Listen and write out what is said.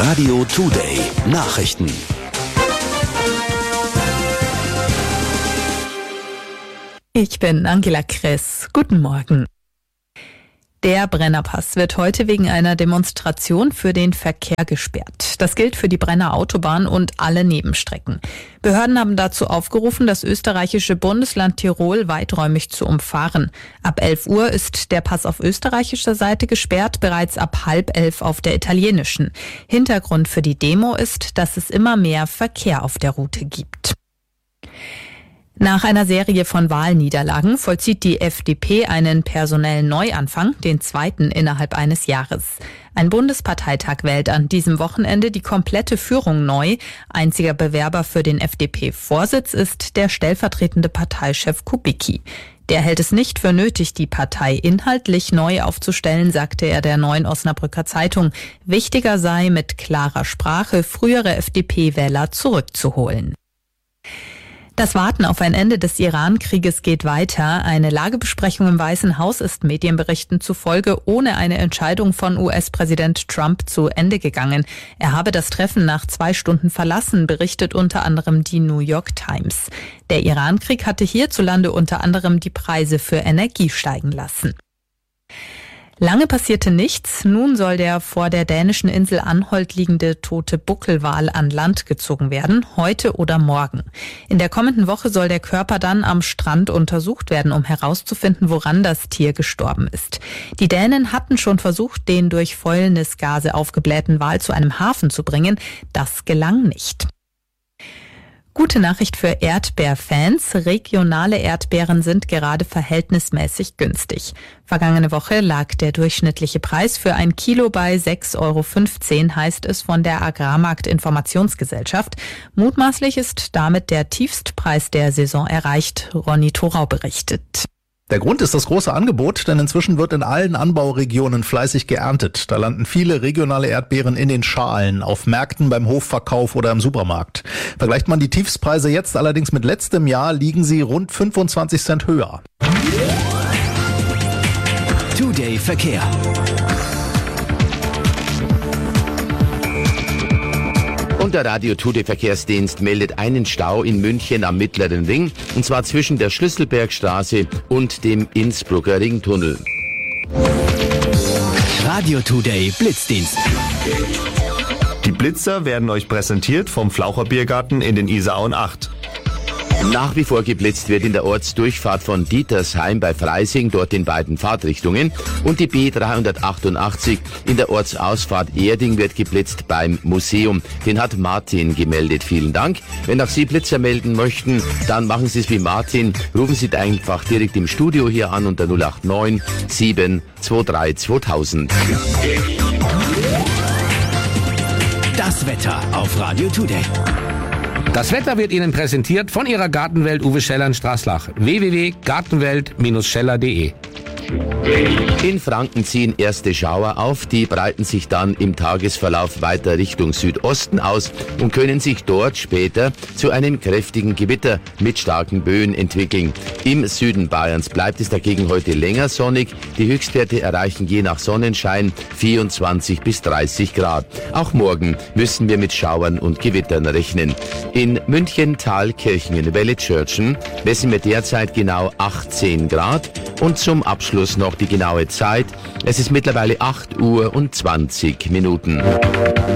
Radio Today Nachrichten. Ich bin Angela Kress. Guten Morgen. Der Brennerpass wird heute wegen einer Demonstration für den Verkehr gesperrt. Das gilt für die Brenner Autobahn und alle Nebenstrecken. Behörden haben dazu aufgerufen, das österreichische Bundesland Tirol weiträumig zu umfahren. Ab 11 Uhr ist der Pass auf österreichischer Seite gesperrt, bereits ab 10:30 auf der italienischen. Hintergrund für die Demo ist, dass es immer mehr Verkehr auf der Route gibt. Nach einer Serie von Wahlniederlagen vollzieht die FDP einen personellen Neuanfang, den zweiten innerhalb eines Jahres. Ein Bundesparteitag wählt an diesem Wochenende die komplette Führung neu. Einziger Bewerber für den FDP-Vorsitz ist der stellvertretende Parteichef Kubicki. Der hält es nicht für nötig, die Partei inhaltlich neu aufzustellen, sagte er der Neuen Osnabrücker Zeitung. Wichtiger sei, mit klarer Sprache frühere FDP-Wähler zurückzuholen. Das Warten auf ein Ende des Iran-Krieges geht weiter. Eine Lagebesprechung im Weißen Haus ist Medienberichten zufolge ohne eine Entscheidung von US-Präsident Trump zu Ende gegangen. Er habe das Treffen nach 2 Stunden verlassen, berichtet unter anderem die New York Times. Der Iran-Krieg hatte hierzulande unter anderem die Preise für Energie steigen lassen. Lange passierte nichts. Nun soll der vor der dänischen Insel Anholt liegende tote Buckelwal an Land gezogen werden, heute oder morgen. In der kommenden Woche soll der Körper dann am Strand untersucht werden, um herauszufinden, woran das Tier gestorben ist. Die Dänen hatten schon versucht, den durch Fäulnisgase aufgeblähten Wal zu einem Hafen zu bringen. Das gelang nicht. Gute Nachricht für Erdbeerfans. Regionale Erdbeeren sind gerade verhältnismäßig günstig. Vergangene Woche lag der durchschnittliche Preis für 1 Kilo bei 6,15 €, heißt es von der Agrarmarkt-Informationsgesellschaft. Mutmaßlich ist damit der Tiefstpreis der Saison erreicht. Ronny Thorau berichtet. Der Grund ist das große Angebot, denn inzwischen wird in allen Anbauregionen fleißig geerntet. Da landen viele regionale Erdbeeren in den Schalen, auf Märkten, beim Hofverkauf oder im Supermarkt. Vergleicht man die Tiefstpreise jetzt allerdings mit letztem Jahr, liegen sie rund 25 Cent höher. Today Verkehr. Und der Radio Today Verkehrsdienst meldet einen Stau in München am Mittleren Ring, und zwar zwischen der Schlüsselbergstraße und dem Innsbrucker Ringtunnel. Radio Today Blitzdienst. Die Blitzer werden euch präsentiert vom Flaucher Biergarten in den Isarauen 8. Nach wie vor geblitzt wird in der Ortsdurchfahrt von Dietersheim bei Freising, dort in beiden Fahrtrichtungen. Und die B388 in der Ortsausfahrt Erding wird geblitzt beim Museum. Den hat Martin gemeldet. Vielen Dank. Wenn auch Sie Blitzer melden möchten, dann machen Sie es wie Martin. Rufen Sie einfach direkt im Studio hier an unter 089 723 2000. Das Wetter auf Radio Today. Das Wetter wird Ihnen präsentiert von Ihrer Gartenwelt Uwe Scheller in Straßlach. www.gartenwelt-scheller.de. In Franken ziehen erste Schauer auf, die breiten sich dann im Tagesverlauf weiter Richtung Südosten aus und können sich dort später zu einem kräftigen Gewitter mit starken Böen entwickeln. Im Süden Bayerns bleibt es dagegen heute länger sonnig. Die Höchstwerte erreichen je nach Sonnenschein 24 bis 30 Grad. Auch morgen müssen wir mit Schauern und Gewittern rechnen. In München, Thalkirchen in Wellitzschörtchen messen wir derzeit genau 18 Grad. Und zum Abschluss noch die genaue Zeit. Es ist mittlerweile 8 Uhr und 20 Minuten.